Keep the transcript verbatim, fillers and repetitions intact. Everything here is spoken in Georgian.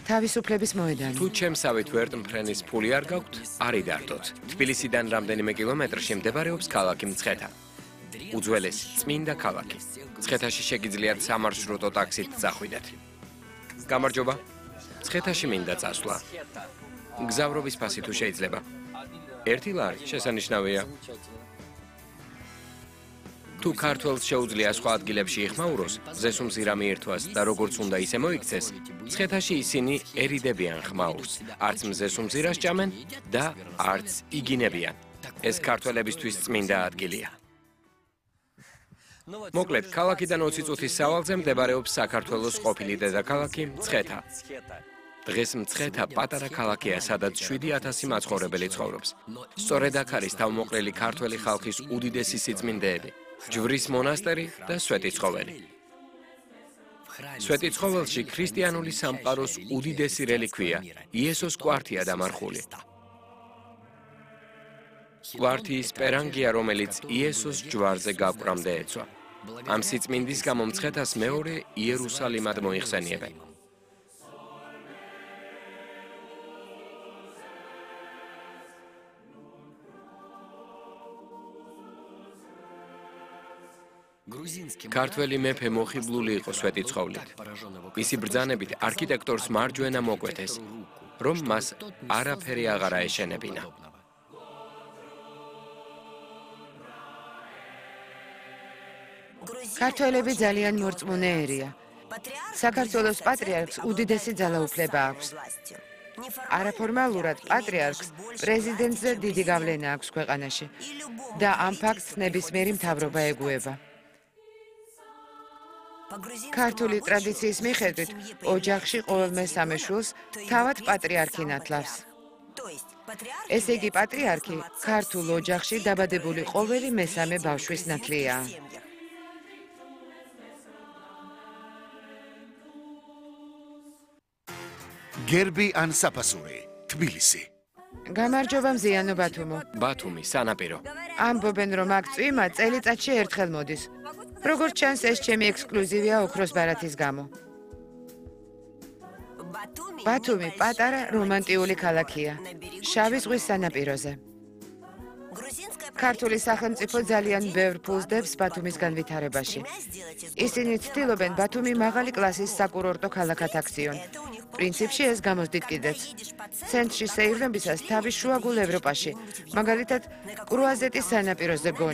თავისუფლების მოედანი. თუ ჩემსავით ვერტ მფრენის ფული არ გაქვთ, არ იდარტოთ. თბილისიდან რამდენიმე კილომეტრში მდებარეობს ქალაქი მცხეთა. უძველესი წმინდა ქალაქი. მცხეთაში შეგიძლიათ სამარშრუტო ტაქსით წახვიდეთ. გამარჯობა. მცხეთაში მინდა წასვლა. გზავრობის ფასი თუ შეიძლება. ერთი ლარი შესანიშნავია. თუ ქართველს შეუძლია სხვა ადგილებში იხმაუროს, მზესუმზირა მიირთვას და როგორც უნდა ისე მოიქცეს, მცხეთაში ისინი ერიდებიან ხმაურს, არც მზესუმზირას ჭამენ და არც იგინებიან. ეს ქართველებისთვის წმინდა ადგილია. მოკლედ, ქალაქიდან ოცი წუთის სავალზე მდებარეობს საქართველოს ყოფილი დედაქალაქი მცხეთა. დღეს მცხეთა პატარა ქალაქია, სადაც შვიდი ათასი მაცხოვრებელი ცხოვრობს. სწორედ აქ არის თავმოყრილი ქართველი ხალხის უდიდესი სიწმინდეები. ჯვრის მონასტერი და სვეტიცხოველი. სვეტიცხოველში ქრისტიანული სამყაროს უდიდესი რელიქვია, იესოს კვართია დამარხული. კვართი ის პერანგია, რომელიც იესოს ჯვარზე გაკვრამდე ეცვა. ამ სიწმინდის გამო მცხეთას მეორე იერუსალიმად მოიხსენიებენ. ქართველი მეფე მოხიბლული იყო სვეტიცხოვლით. მისი ბრძანებით არქიტექტორს მარჯვენა მოკვეთეს, რომ მას არაფერი აღარ აეშენებინა. ქართველები ძალიან მორწმუნეერია. საქართველოს პატრიარქს უდიდესი ძალაუფლება აქვს. არაფორმალურად პატრიარქს პრეზიდენტზე დიდი გავლენა აქვს ქვეყანაში და ამ ფაქტს ნებისმიერი მთავრობა ეგუება. ქართული ტრადიციის მიხედვით, ოჯახში ყოველ მესამე შვილს თავად პატრიარქი ნათლავს. ესე იგი, პატრიარქი ქართულ ოჯახში დაბადებული ყოველი მესამე ბავშვის ნათლია. გერბი ან საფასური, თბილისი. გამარჯობა მზიანო ბათუმო. ბათუმი, სანაპირო. ამბობენ, რომ აქ წვიმა წელიწადში ერთხელ მოდის. როგორც ჩანს, ეს ჩემი ექსკლუზივია ოქროს ბარათის გამო. ბათუმი პატარა რომანტიული ქალაქია, შავი ზღვის სანაპიროზე. ქართული სახელმწიფო ძალიან ბევრ ფულს დებს ბათუმის განვითარებაში. ისინი ცდილობენ ბათუმი მაღალი კლასის საკურორტო ქალაქად აქციონ. პრინციპში ეს გამოსდით კიდეც. ცენტრში სეირნობისას თავის შუაგულ ევროპაში, მაგალითად კრუაზეტის სანაპიროზე გონი.